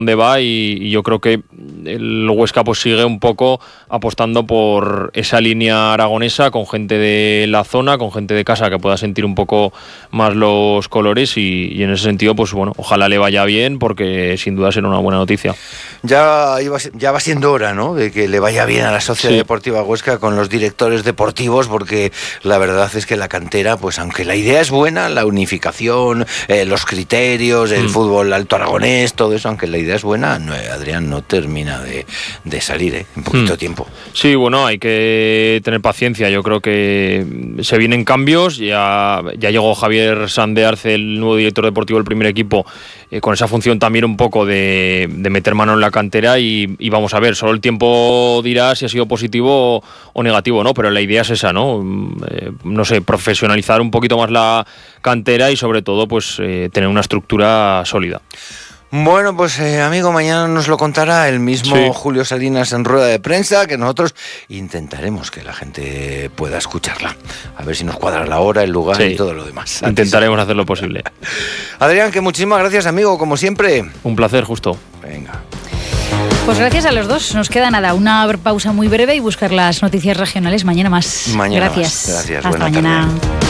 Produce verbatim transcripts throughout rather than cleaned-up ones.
dónde va y, y yo creo que el Huesca pues sigue un poco apostando por esa línea aragonesa con gente de la zona, con gente de casa que pueda sentir un poco más los colores y, y en ese sentido pues bueno, ojalá le vaya bien porque sin duda será una buena noticia. Ya, iba, ya va siendo hora, ¿no?, de que le vaya bien a la Sociedad sí. Deportiva Huesca con los directores deportivos, porque la verdad es que la cantera, pues aunque la idea es buena, la unificación, eh, los criterios, el mm. fútbol alto aragonés, todo eso, aunque la idea es buena, no, Adrián, no termina de, de salir, ¿eh? En poquito mm. tiempo. Sí, bueno, hay que tener paciencia. Yo creo que se vienen cambios. Ya, ya llegó Javier Sandearce, el nuevo director deportivo del primer equipo, eh, con esa función también un poco de, de meter mano en la cantera y, y vamos a ver, solo el tiempo dirá si ha sido positivo o, o negativo, ¿no? Pero la idea es esa, ¿no? Eh, no sé, profesionalizar un poquito más la cantera y sobre todo, pues, eh, tener una estructura sólida. Bueno, pues eh, amigo, mañana nos lo contará el mismo sí. Julio Salinas en rueda de prensa, que nosotros intentaremos que la gente pueda escucharla. A ver si nos cuadra la hora, el lugar sí. y todo lo demás. Intentaremos hacer lo posible. Adrián, que muchísimas gracias, amigo, como siempre. Un placer, Justo. Venga. Pues gracias a los dos. Nos queda nada, una pausa muy breve y buscar las noticias regionales mañana más. Mañana gracias. Más. Gracias. Hasta Buena mañana. Tarde.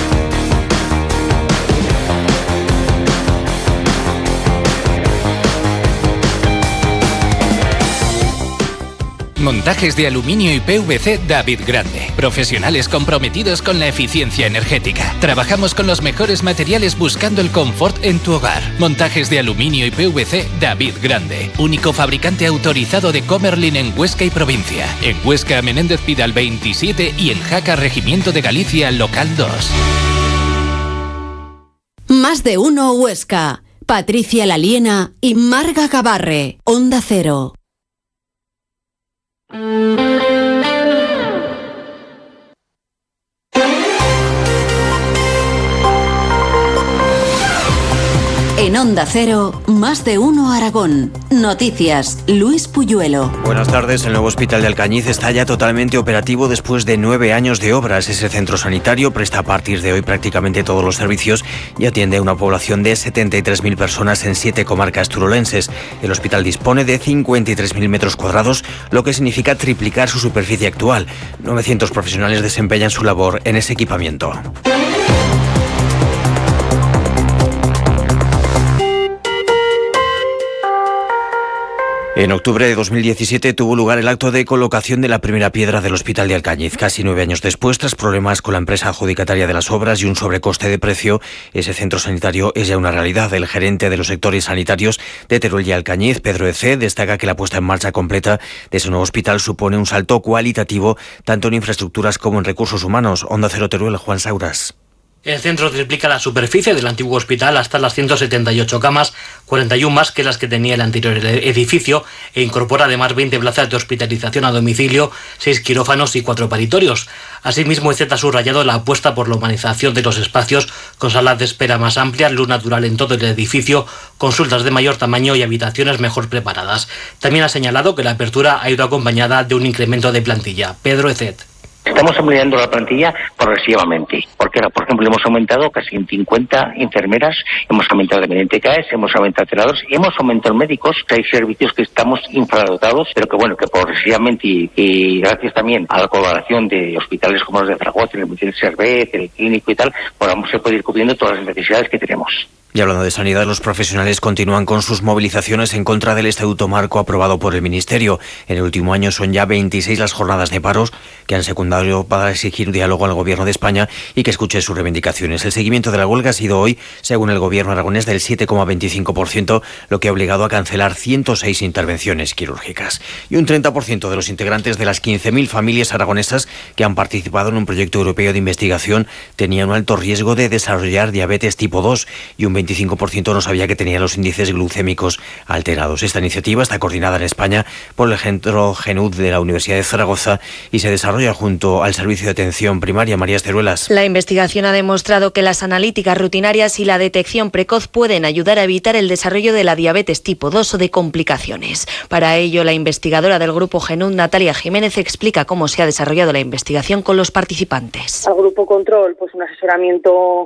Montajes de aluminio y P V C David Grande. Profesionales comprometidos con la eficiencia energética. Trabajamos con los mejores materiales buscando el confort en tu hogar. Montajes de aluminio y P V C David Grande. Único fabricante autorizado de Comerlin en Huesca y provincia. En Huesca, Menéndez Pidal veintisiete y en Jaca, Regimiento de Galicia, local dos. Más de uno Huesca. Patricia Laliena y Marga Gabarre. Onda Cero. En Onda Cero, Más de uno Aragón. Noticias, Luis Puyuelo. Buenas tardes. El nuevo hospital de Alcañiz está ya totalmente operativo después de nueve años de obras. Ese centro sanitario presta a partir de hoy prácticamente todos los servicios y atiende a una población de setenta y tres mil personas en siete comarcas turolenses. El hospital dispone de cincuenta y tres mil metros cuadrados, lo que significa triplicar su superficie actual. novecientos profesionales desempeñan su labor en ese equipamiento. En octubre de dos mil diecisiete tuvo lugar el acto de colocación de la primera piedra del Hospital de Alcañiz. Casi nueve años después, tras problemas con la empresa adjudicataria de las obras y un sobrecoste de precio, ese centro sanitario es ya una realidad. El gerente de los sectores sanitarios de Teruel y Alcañiz, Pedro Ece, destaca que la puesta en marcha completa de ese nuevo hospital supone un salto cualitativo tanto en infraestructuras como en recursos humanos. Onda Cero Teruel, Juan Sauras. El centro triplica la superficie del antiguo hospital hasta las ciento setenta y ocho camas, cuarenta y uno más que las que tenía el anterior edificio, e incorpora además veinte plazas de hospitalización a domicilio, seis quirófanos y cuatro paritorios. Asimismo, E Z ha subrayado la apuesta por la humanización de los espacios, con salas de espera más amplias, luz natural en todo el edificio, consultas de mayor tamaño y habitaciones mejor preparadas. También ha señalado que la apertura ha ido acompañada de un incremento de plantilla. Pedro Ecet. Estamos ampliando la plantilla progresivamente, porque por ejemplo hemos aumentado casi en cincuenta enfermeras, hemos aumentado también en T K S, hemos aumentado celadores, hemos aumentado médicos, que hay servicios que estamos infradotados, pero que bueno, que progresivamente y, y gracias también a la colaboración de hospitales como los de Zaragoza, el Michel Servet, el Clínico y tal, podamos poder ir cubriendo todas las necesidades que tenemos. Y hablando de sanidad, los profesionales continúan con sus movilizaciones en contra del Estatuto Marco aprobado por el Ministerio. En el último año son ya veintiséis las jornadas de paros que han secundado para exigir diálogo al Gobierno de España y que escuche sus reivindicaciones. El seguimiento de la huelga ha sido hoy, según el Gobierno aragonés, del siete coma veinticinco por ciento, lo que ha obligado a cancelar ciento seis intervenciones quirúrgicas. Y un treinta por ciento de los integrantes de las quince mil familias aragonesas que han participado en un proyecto europeo de investigación tenían un alto riesgo de desarrollar diabetes tipo dos y un veinticinco por ciento no sabía que tenía los índices glucémicos alterados. Esta iniciativa está coordinada en España por el Centro GENUD de la Universidad de Zaragoza y se desarrolla junto al Servicio de Atención Primaria. María Esteruelas. La investigación ha demostrado que las analíticas rutinarias y la detección precoz pueden ayudar a evitar el desarrollo de la diabetes tipo dos o de complicaciones. Para ello, la investigadora del Grupo GENUD, Natalia Jiménez, explica cómo se ha desarrollado la investigación con los participantes. Al grupo control, pues un asesoramiento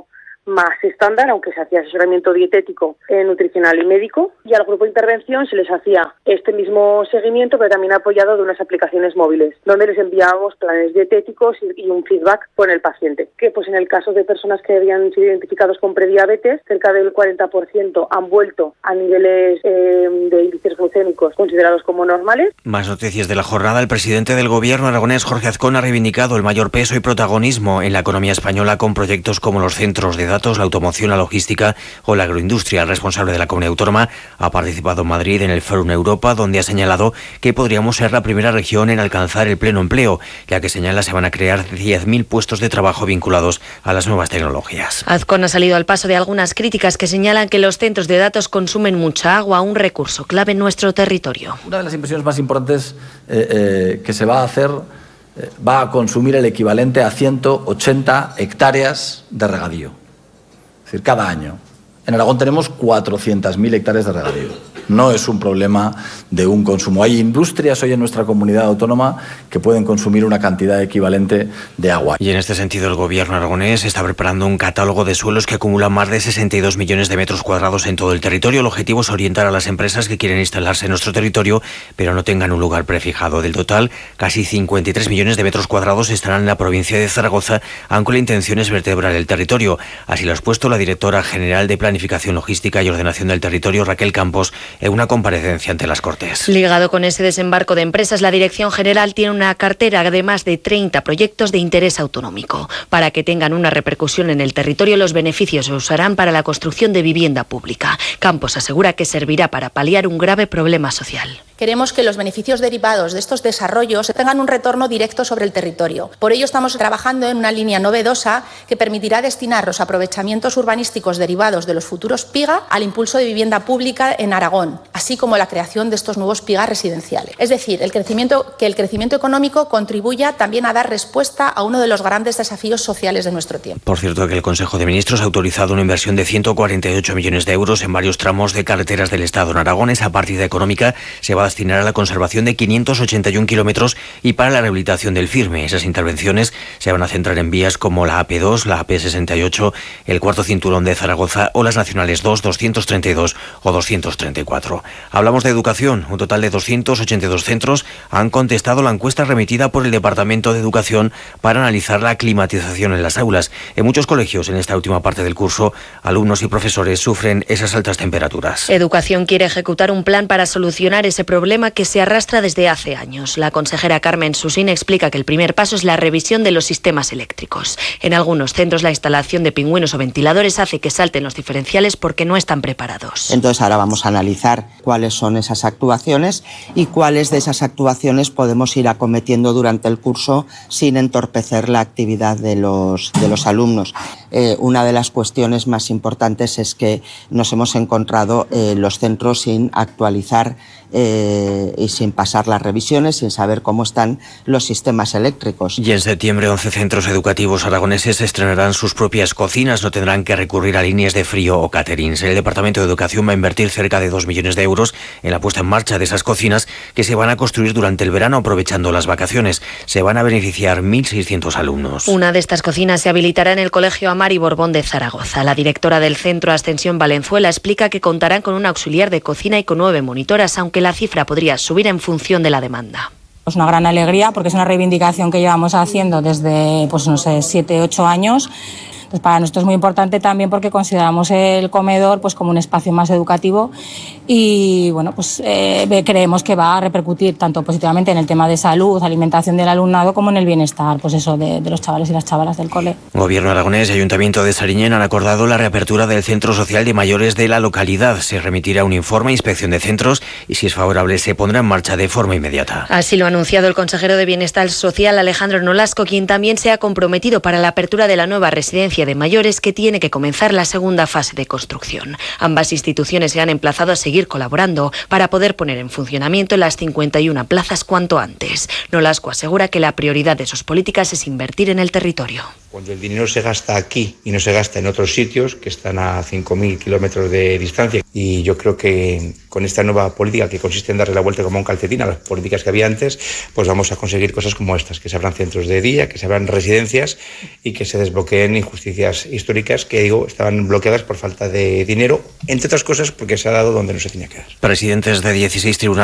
más estándar, aunque se hacía asesoramiento dietético, eh, nutricional y médico, y al grupo de intervención se les hacía este mismo seguimiento, pero también apoyado de unas aplicaciones móviles, donde les enviábamos planes dietéticos y, y un feedback con el paciente. Que pues en el caso de personas que habían sido identificados con prediabetes, cerca del cuarenta por ciento han vuelto a niveles eh, de índices glucémicos considerados como normales. Más noticias de la jornada. El presidente del gobierno aragonés, Jorge Azcón, ha reivindicado el mayor peso y protagonismo en la economía española con proyectos como los centros de datos, la automoción, la logística o la agroindustria. El responsable de la comunidad autónoma ha participado en Madrid en el Fórum Europa, donde ha señalado que podríamos ser la primera región en alcanzar el pleno empleo, ya que señala se van a crear diez mil puestos de trabajo vinculados a las nuevas tecnologías. Azcón ha salido al paso de algunas críticas que señalan que los centros de datos consumen mucha agua, un recurso clave en nuestro territorio. Una de las inversiones más importantes eh, eh, que se va a hacer eh, va a consumir el equivalente a ciento ochenta hectáreas de regadío. Es decir, cada año. En Aragón tenemos cuatrocientas mil hectáreas de regadío. No es un problema de un consumo. Hay industrias hoy en nuestra comunidad autónoma que pueden consumir una cantidad equivalente de agua. Y en este sentido el gobierno aragonés está preparando un catálogo de suelos que acumula más de sesenta y dos millones de metros cuadrados en todo el territorio. El objetivo es orientar a las empresas que quieren instalarse en nuestro territorio, pero no tengan un lugar prefijado. Del total, casi cincuenta y tres millones de metros cuadrados estarán en la provincia de Zaragoza, aunque la intención es vertebrar el territorio. Así lo ha expuesto la directora general de Planificación Logística y Ordenación del Territorio, Raquel Campos, en una comparecencia ante las Cortes. Ligado con ese desembarco de empresas, la Dirección General tiene una cartera de más de treinta proyectos de interés autonómico. Para que tengan una repercusión en el territorio, los beneficios se usarán para la construcción de vivienda pública. Campos asegura que servirá para paliar un grave problema social. Queremos que los beneficios derivados de estos desarrollos tengan un retorno directo sobre el territorio. Por ello estamos trabajando en una línea novedosa que permitirá destinar los aprovechamientos urbanísticos derivados de los futuros P I G A al impulso de vivienda pública en Aragón, así como la creación de estos nuevos P I G A residenciales. Es decir, el crecimiento, que el crecimiento económico contribuya también a dar respuesta a uno de los grandes desafíos sociales de nuestro tiempo. Por cierto, que el Consejo de Ministros ha autorizado una inversión de ciento cuarenta y ocho millones de euros en varios tramos de carreteras del Estado. En Aragón, esa partida económica se va a destinar a la conservación de quinientos ochenta y un kilómetros y para la rehabilitación del Firme. Esas intervenciones se van a centrar en vías como la A P dos, la A P sesenta y ocho, el cuarto cinturón de Zaragoza o las nacionales dos, doscientos treinta y dos o doscientos treinta y cuatro. Hablamos de educación. Un total de doscientos ochenta y dos centros han contestado la encuesta remitida por el Departamento de Educación para analizar la climatización en las aulas. En muchos colegios, en esta última parte del curso, alumnos y profesores sufren esas altas temperaturas. Educación quiere ejecutar un plan para solucionar ese problema que se arrastra desde hace años. La consejera Carmen Susín explica que el primer paso es la revisión de los sistemas eléctricos. En algunos centros la instalación de pingüinos o ventiladores hace que salten los diferenciales porque no están preparados. Entonces ahora vamos a analizar cuáles son esas actuaciones y cuáles de esas actuaciones podemos ir acometiendo durante el curso sin entorpecer la actividad de los, de los alumnos. Eh, una de las cuestiones más importantes es que nos hemos encontrado eh, los centros sin actualizar eh, y sin pasar las revisiones, sin saber cómo están los sistemas eléctricos. Y en septiembre once centros educativos aragoneses estrenarán sus propias cocinas, no tendrán que recurrir a líneas de frío o caterings. El Departamento de Educación va a invertir cerca de dos millones de euros en la puesta en marcha de esas cocinas que se van a construir durante el verano aprovechando las vacaciones. Se van a beneficiar mil seiscientos alumnos. Una de estas cocinas se habilitará en el Colegio Amar y Borbón de Zaragoza. La directora del centro Ascensión Valenzuela explica que contarán con un auxiliar de cocina y con nueve monitoras, aunque la cifra podría subir en función de la demanda. Es una gran alegría porque es una reivindicación que llevamos haciendo desde, pues no sé, siete, ocho años. Entonces, para nosotros es muy importante también porque consideramos el comedor pues como un espacio más educativo y bueno, pues eh, creemos que va a repercutir tanto positivamente en el tema de salud, alimentación del alumnado, como en el bienestar pues eso de, de los chavales y las chavalas del cole. Gobierno aragonés y Ayuntamiento de Sariñén han acordado la reapertura del Centro Social de Mayores de la localidad. Se remitirá un informe a inspección de centros y si es favorable se pondrá en marcha de forma inmediata. Así lo ha anunciado el consejero de Bienestar Social, Alejandro Nolasco, quien también se ha comprometido para la apertura de la nueva residencia de mayores que tiene que comenzar la segunda fase de construcción. Ambas instituciones se han emplazado a seguir colaborando para poder poner en funcionamiento las cincuenta y una plazas cuanto antes. Nolasco asegura que la prioridad de sus políticas es invertir en el territorio. Cuando el dinero se gasta aquí y no se gasta en otros sitios que están a cinco mil kilómetros de distancia, y yo creo que con esta nueva política que consiste en darle la vuelta como un calcetín a las políticas que había antes, pues vamos a conseguir cosas como estas, que se abran centros de día, que se abran residencias y que se desbloqueen injusticias históricas que, digo, estaban bloqueadas por falta de dinero, entre otras cosas porque se ha dado donde no se tenía que dar. Presidentes de dieciséis tribunales